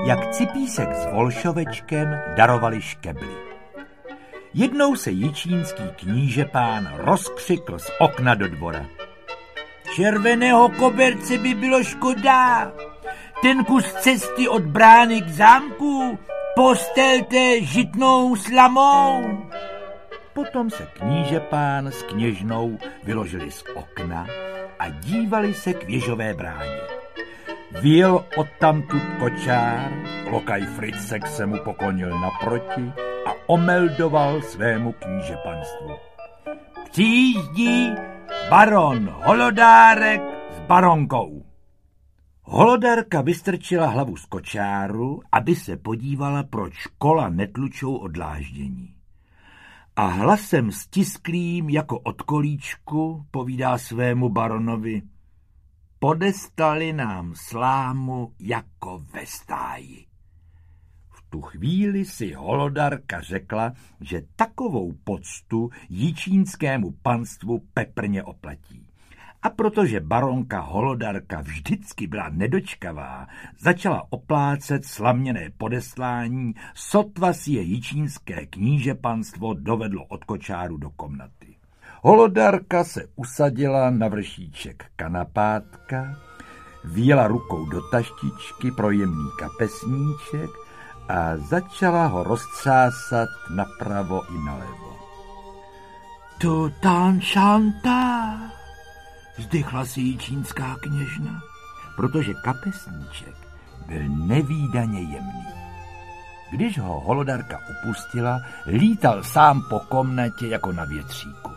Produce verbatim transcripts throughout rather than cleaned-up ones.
jak Cipísek s Volšovečkem darovali škebly. Jednou se jičínský knížepán rozkřikl z okna do dvora. Červeného koberce by bylo škoda. Ten kus cesty od brány k zámku postelte žitnou slamou. Potom se knížepán s kněžnou vyložili z okna a dívali se k věžové bráně. Vyjel odtamtud kočár, lokaj Fricek se mu poklonil naproti a omeldoval svému knížepanstvu. Přijíždí baron Holodárek s baronkou. Holodárka vystrčila hlavu z kočáru, aby se podívala, proč kola netlučou od dláždění. A hlasem stisklým jako od kolíčku povídá svému baronovi: podestali nám slámu jako ve stáji. V tu chvíli si Holodárka řekla, že takovou poctu jičínskému panstvu peprně oplatí. A protože baronka Holodárka vždycky byla nedočkavá, začala oplácet slaměné podeslání, sotva si je jičínské knížepanstvo dovedlo od kočáru do komnaty. Holodárka se usadila na vršíček kanapátka, vyjela rukou do taštičky pro jemný kapesníček a začala ho roztřásat napravo i nalevo. Tu tam šantá, vzdychla si jičínská kněžna, protože kapesníček byl nevídaně jemný. Když ho Holodárka upustila, lítal sám po komnatě jako na větříku.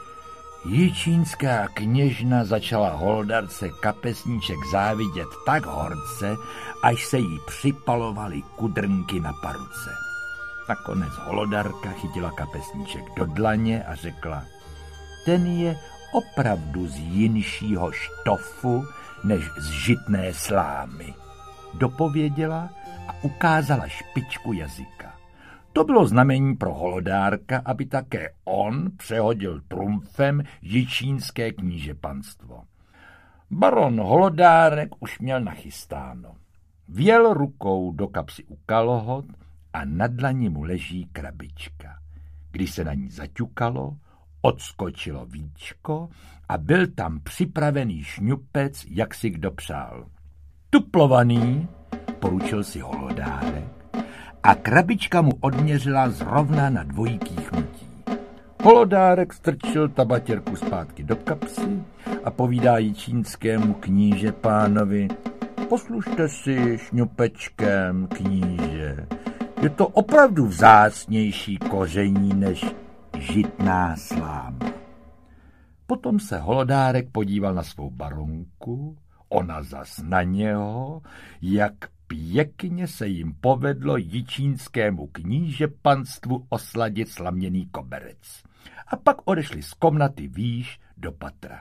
Jičínská kněžna začala Holodárce kapesníček závidět tak horce, až se jí připalovaly kudrnky na paruce. Nakonec Holodárka chytila kapesníček do dlaně a řekla: ten je opravdu z jinšího štofu než z žitné slámy. Dopověděla a ukázala špičku jazyka. To bylo znamení pro Holodárka, aby také on přehodil trumfem jičínské knížepanstvo. Baron Holodárek už měl nachystáno. Vjel rukou do kapsy u kalhot a na dlani mu leží krabička. Když se na ní zaťukalo, odskočilo víčko a byl tam připravený šňupec, jak si kdo přál. Tuplovaný, poručil si Holodárek, a krabička mu odměřila zrovna na dvojí kýchnutí. Holodárek strčil tabatěrku zpátky do kapsy a povídá jičínskému knížepánovi: poslušte si šňupečkem, kníže, je to opravdu vzácnější koření než žitná sláma. Potom se Holodárek podíval na svou baronku, ona zas na něho, jak pěkně se jim povedlo jičínskému knížepanstvu osladit slaměný koberec. A pak odešli z komnaty výš do patra.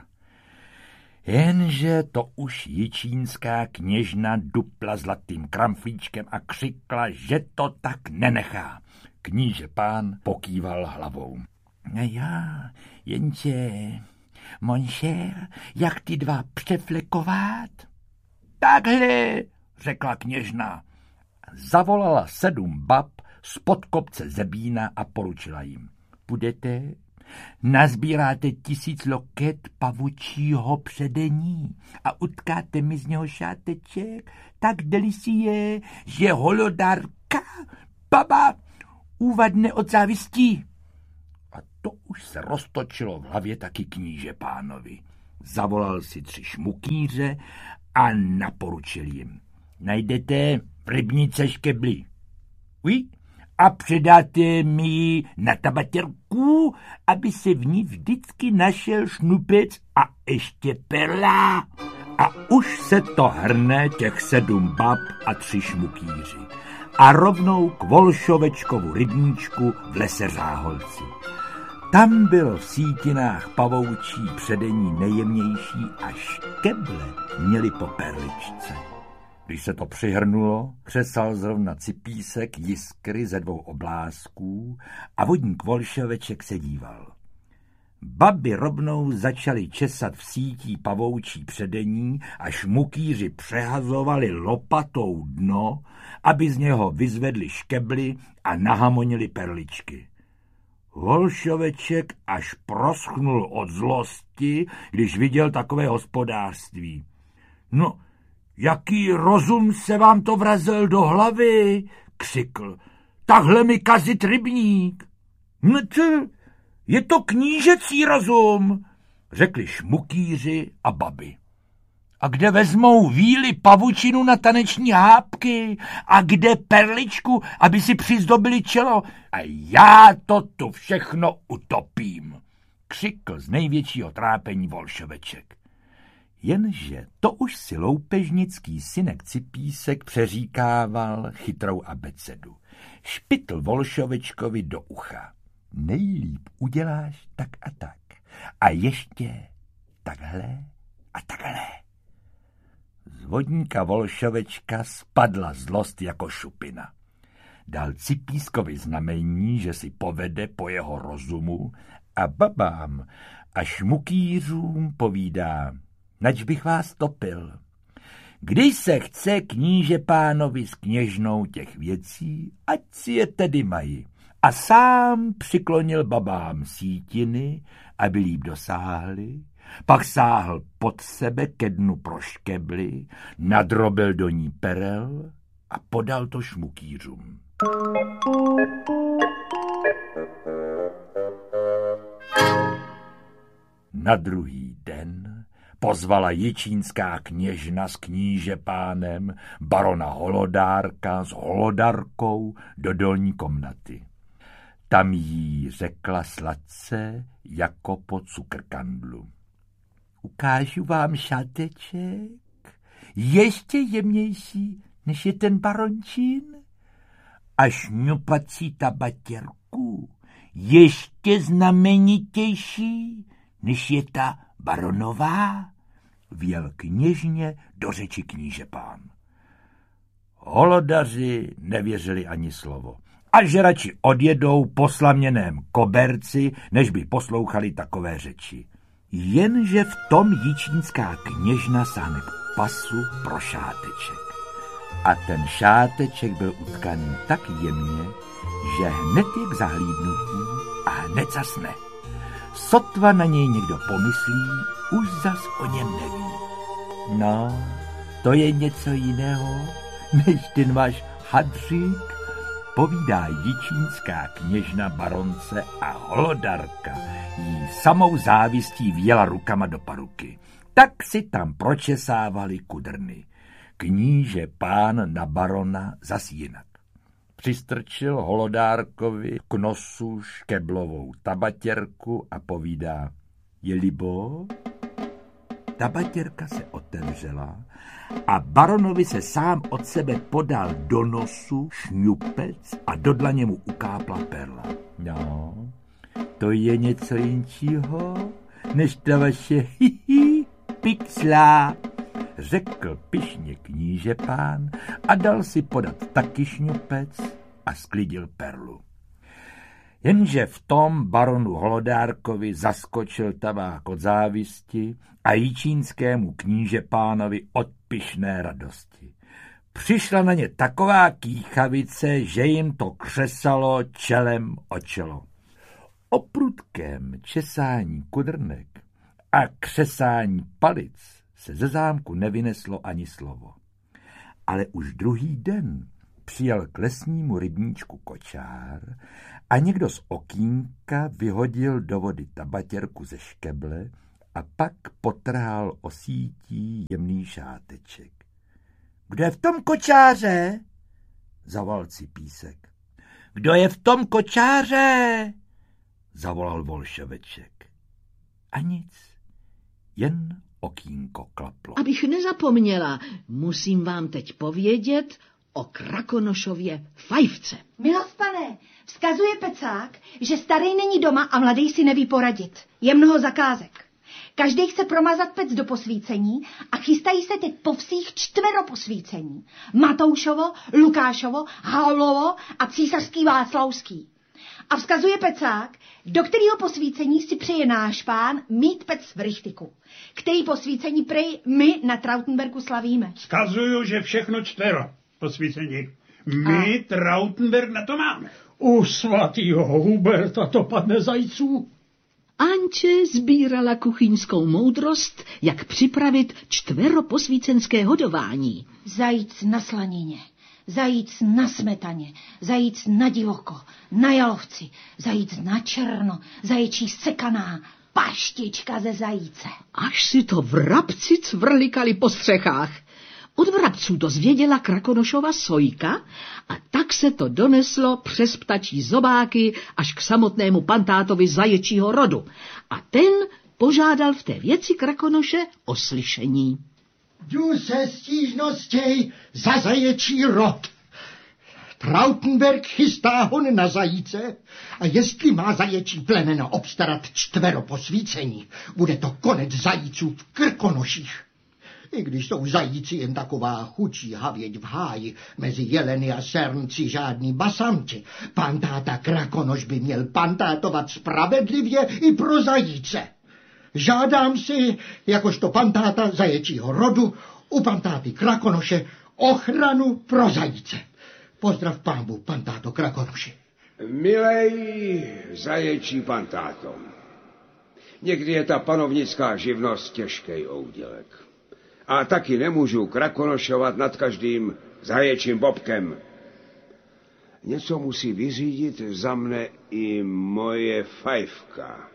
Jenže to už jičínská kněžna dupla zlatým kramflíčkem a křikla, že to tak nenechá. Knížepán pokýval hlavou. Já, jenže, monšer, jak ty dva přeflekovat? Takhle, řekla kněžna. Zavolala sedm bab spod kopce Zebína a poručila jim: půjdete, nazbíráte tisíc loket pavučího předení a utkáte mi z něho šáteček tak delicie, že Holodárka, baba, uvadne od závistí. A to už se roztočilo v hlavě taky knížepánovi. Zavolal si tři šmukýře a naporučil jim: najdete v rybnice škebly. Uj, a předáte mi na tabatěrku, aby se v ní vždycky našel šnupec a ještě perla. A už se to hrne těch sedm bab a tři šmukýři. A rovnou k Volšovečkovu rybníčku v lese Řáholci. Tam bylo v sítinách pavoučí předení nejjemnější a škeble měli po perličce. Když se to přihrnulo, křesal zrovna Cipísek jiskry ze dvou oblázků a vodník Volšoveček se díval. Baby rovnou začaly česat v sítí pavoučí předení a šmukýři přehazovali lopatou dno, aby z něho vyzvedli škebly a nahamonili perličky. Volšoveček až proschnul od zlosti, když viděl takové hospodářství. No, jaký rozum se vám to vrazil do hlavy, křikl. Takhle mi kazit rybník. No ty, je to knížecí rozum, řekli šmukýři a baby. A kde vezmou víly pavučinu na taneční hápky? A kde perličku, aby si přizdobili čelo? A já to tu všechno utopím, křikl z největšího trápení Volšoveček. Jenže to už si loupežnický synek Cipísek přeříkával chytrou abecedu. Špitl Volšovečkovi do ucha. Nejlíp uděláš tak a tak. A ještě takhle a takhle. Z vodníka Volšovečka spadla zlost jako šupina. Dal Cipískovi znamení, že si povede po jeho rozumu a babám a šmukýřům povídá, nač bych vás topil. Když se chce kníže pánovi s kněžnou těch věcí, ať si je tedy mají. A sám přiklonil babám sítiny, aby líp dosáhli, pak sáhl pod sebe ke dnu pro škebly, nadrobil do ní perel a podal to šmukýřům. Na druhý den pozvala jičínská kněžna s knížepánem barona Holodárka s holodarkou do dolní komnaty. Tam jí řekla sladce jako po cukrkandlu. Ukážu vám šáteček, ještě jemnější, než je ten barončín, a šňupací tabatěrku, ještě znamenitější, než je ta baronová, vjel kněžně do řeči knížepán. Holodaři nevěřili ani slovo. A že radši odjedou po slaměném koberci, než by poslouchali takové řeči. Jenže v tom jičínská kněžna sáhne k pasu pro šáteček. A ten šáteček byl utkaný tak jemně, že hned je k zahlídnutí a hned zasne. Sotva na něj někdo pomyslí, už zas o něm neví. No, to je něco jiného, než ten váš hadřík, povídá jičínská kněžna baronce a holodarka jí samou závistí vjela rukama do paruky. Tak si tam pročesávali kudrny. Kníže pán na barona zas jinak. Přistrčil holodárkovi k nosu škeblovou tabatěrku a povídá, je libo? Tabatěrka se otevřela a baronovi se sám od sebe podal do nosu šňupec a do dlaně mu ukápla perla. No, to je něco jinčího, než ta vaše hihi pixla, řekl pyšně knížepán a dal si podat taky šňupec a sklidil perlu. Jenže v tom baronu Holodárkovi zaskočil tabák od závisti a jičínskému knížepánovi od pyšné radosti. Přišla na ně taková kýchavice, že jim to křesalo čelem o čelo. O prudkém česání kudrnek a křesání palic se ze zámku nevyneslo ani slovo. Ale už druhý den přijel k lesnímu rybníčku kočár a někdo z okýnka vyhodil do vody tabatěrku ze škeble a pak potrhal o sítí jemný šáteček. Kdo je v tom kočáře? Zavolal Cipísek. Kdo je v tom kočáře? Zavolal Volšoveček. A nic, jen okýnko klaplo. Abych nezapomněla, musím vám teď povědět o Krakonošově fajfce. Milost pane, vzkazuje pecák, že starý není doma a mladý si neví poradit. Je mnoho zakázek. Každý chce promazat pec do posvícení a chystají se teď po vsích čtvero posvícení. Matoušovo, Lukášovo, Havlovo a císařský Václavský. A vzkazuje Pecák, do kterého posvícení si přeje náš pán mít pec v Richtiku, který posvícení prej my na Trautenbergu slavíme. Vzkazuju, že všechno čtvero posvícení. My a... Trautenberg na to máme. U svatýho Huberta to padne zajíců. Anče sbírala kuchyňskou moudrost, jak připravit čtveroposvícenské hodování. Zajíc na slanině, zajíc na smetaně, zajíc na divoko, na jalovci, zajíc na černo, zaječí sekaná, paštička ze zajíce. Až si to vrabci cvrlikali po střechách. Od vrabců dozvěděla Krakonošova Sojka a tak se to doneslo přes ptačí zobáky až k samotnému pantátovi zaječího rodu. A ten požádal v té věci Krakonoše o slyšení. Jdu se stížností za zaječí rod. Trautenberg chystá hon na zajíce a jestli má zaječí plemeno obstarat čtvero posvícení, bude to konec zajíců v Krkonoších. I když jsou zajíci jen taková chučí havěť v háji, mezi jeleny a sernci žádný basamči, pantáta Krakonoš by měl pantátovat spravedlivě i pro zajíce. Žádám si, jakožto pantáta zaječího rodu, u pantáty Krakonoše ochranu pro zajíce. Pozdrav pánbu, pantáto Krakonoši. Milej zaječí pantáto, někdy je ta panovnická živnost těžký oudělek. A taky nemůžu krakonošovat nad každým zaječím bobkem. Něco musí vyřídit za mne i moje fajfka.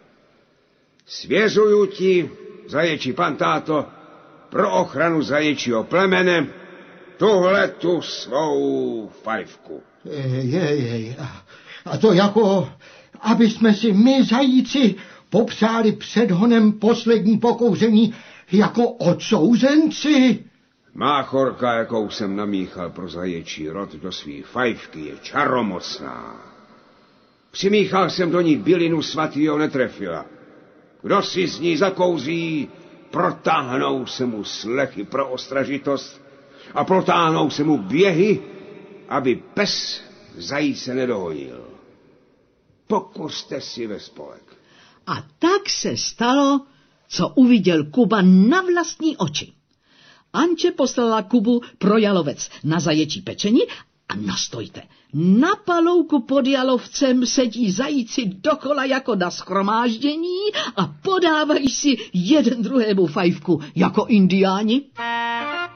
Svěřuju ti, zaječí pantáto, pro ochranu zaječího plemene, tuhle tu svou fajfku. Jej, jej, a to jako, aby jsme si my zajíci popřáli před honem poslední pokouření jako odsouzenci. Máchorka, jakou jsem namíchal pro zaječí rod do svý fajfky, je čaromocná. Přimíchal jsem do ní bylinu svatýho netrefila. Kdo si z ní zakouří, protáhnou se mu slechy pro ostražitost a protáhnou se mu běhy, aby pes zajíce nedohonil. Pokuste si ve spolek. A tak se stalo, co uviděl Kuba na vlastní oči. Anče poslala Kubu pro jalovec na zaječí pečení a nastojte. Na palouku pod jalovcem sedí zajíci dokola jako na shromáždění a podávají si jeden druhému fajfku jako indiáni.